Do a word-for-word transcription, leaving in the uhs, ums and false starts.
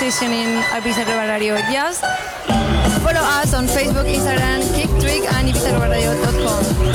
positioning Ibiza Global Radio. Just follow us on Facebook, Instagram, Kick Trick, and Ibiza Global Radio dot com.